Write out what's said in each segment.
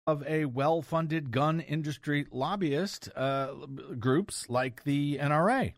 of a well-funded gun industry lobbyist groups like the NRA.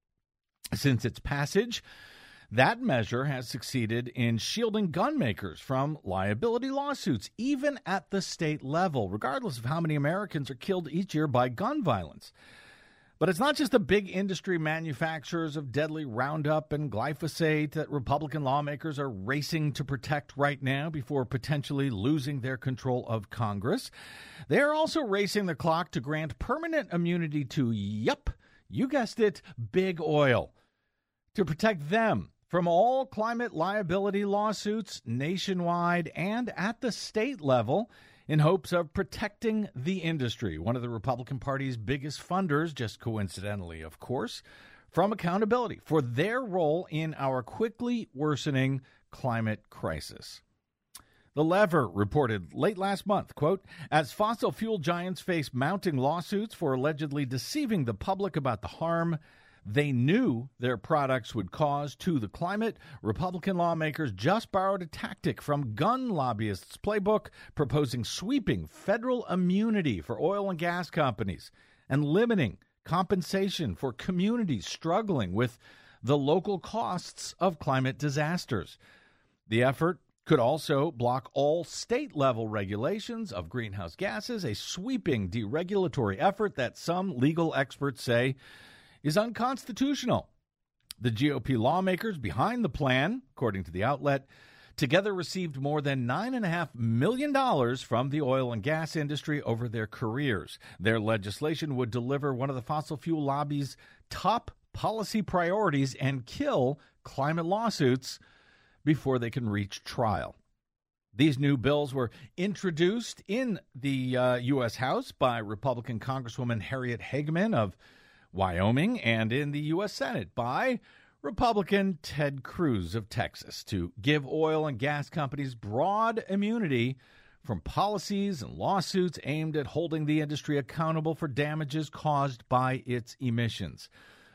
Since its passage, that measure has succeeded in shielding gun makers from liability lawsuits, even at the state level, regardless of how many Americans are killed each year by gun violence. But it's not just the big industry manufacturers of deadly Roundup and glyphosate that Republican lawmakers are racing to protect right now before potentially losing their control of Congress. They are also racing the clock to grant permanent immunity to, yep, you guessed it, big oil, to protect them from all climate liability lawsuits nationwide and at the state level, in hopes of protecting the industry, one of the Republican Party's biggest funders, just coincidentally, of course, from accountability for their role in our quickly worsening climate crisis. The Lever reported late last month, quote, as fossil fuel giants face mounting lawsuits for allegedly deceiving the public about the harm they knew their products would cause to the climate, Republican lawmakers just borrowed a tactic from gun lobbyists' playbook, proposing sweeping federal immunity for oil and gas companies and limiting compensation for communities struggling with the local costs of climate disasters. The effort could also block all state-level regulations of greenhouse gases, a sweeping deregulatory effort that some legal experts say is unconstitutional. The GOP lawmakers behind the plan, according to the outlet, together received more than $9.5 million from the oil and gas industry over their careers. Their legislation would deliver one of the fossil fuel lobby's top policy priorities and kill climate lawsuits before they can reach trial. These new bills were introduced in the U.S. House by Republican Congresswoman Harriet Hageman of Wyoming, and in the U.S. Senate by Republican Ted Cruz of Texas to give oil and gas companies broad immunity from policies and lawsuits aimed at holding the industry accountable for damages caused by its emissions.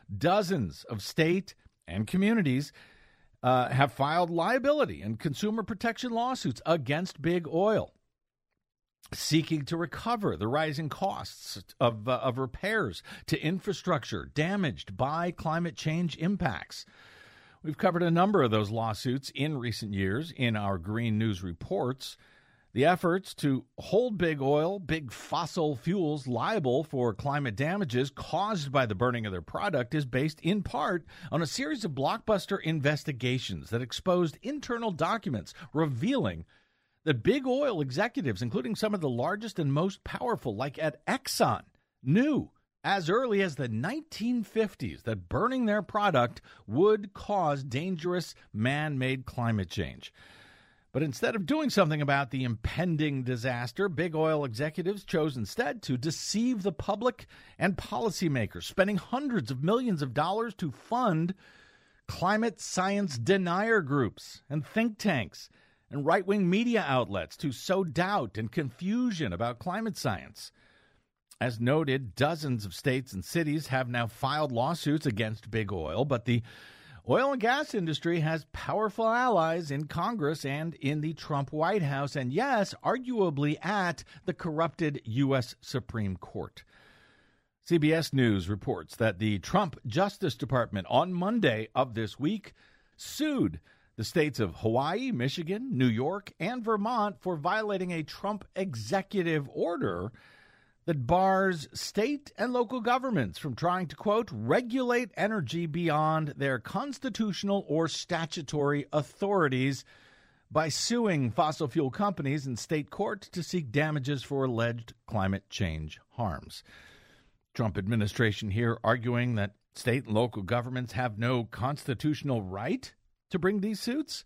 Dozens of state and communities have filed liability and consumer protection lawsuits against big oil, seeking to recover the rising costs of repairs to infrastructure damaged by climate change impacts. We've covered a number of those lawsuits in recent years in our Green News reports. The efforts to hold big oil, big fossil fuels liable for climate damages caused by the burning of their product is based in part on a series of blockbuster investigations that exposed internal documents revealing that big oil executives, including some of the largest and most powerful, like at Exxon, knew as early as the 1950s that burning their product would cause dangerous man-made climate change. But instead of doing something about the impending disaster, big oil executives chose instead to deceive the public and policymakers, spending hundreds of millions of dollars to fund climate science denier groups and think tanks and right-wing media outlets to sow doubt and confusion about climate science. As noted, dozens of states and cities have now filed lawsuits against big oil, but the oil and gas industry has powerful allies in Congress and in the Trump White House, and yes, arguably at the corrupted U.S. Supreme Court. CBS News reports that the Trump Justice Department on Monday of this week sued the states of Hawaii, Michigan, New York, and Vermont for violating a Trump executive order that bars state and local governments from trying to, quote, regulate energy beyond their constitutional or statutory authorities by suing fossil fuel companies in state court to seek damages for alleged climate change harms. Trump administration here arguing that state and local governments have no constitutional right to bring these suits.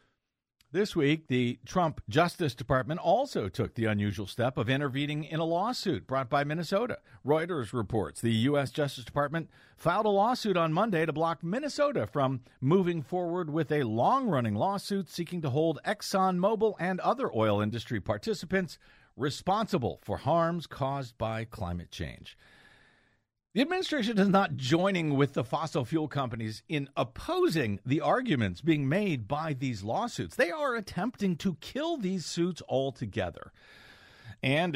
This week, the Trump Justice Department also took the unusual step of intervening in a lawsuit brought by Minnesota. Reuters reports the U.S. Justice Department filed a lawsuit on Monday to block Minnesota from moving forward with a long-running lawsuit seeking to hold ExxonMobil and other oil industry participants responsible for harms caused by climate change. The administration is not joining with the fossil fuel companies in opposing the arguments being made by these lawsuits. They are attempting to kill these suits altogether. And